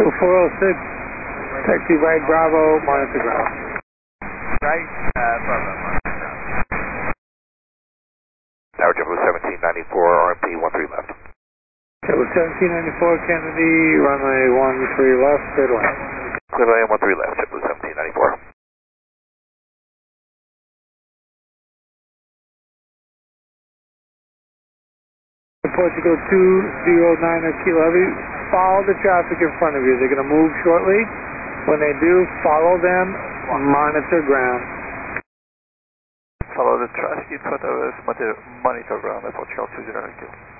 2406, taxi right Bravo, monitor ground. Right, Bravo, monitor ground. Tower JetBlue 1794, RMP 13 left. JetBlue 1794, Kennedy, runway 13 left, clear to land. Clear to land 13 left, JetBlue 1794. Portugal 209 Kilo Heavy, follow the traffic in front of you. They're going to move shortly. When they do, follow them, monitor ground. Follow the traffic in front of us, monitor ground at Portugal 209 Kilo.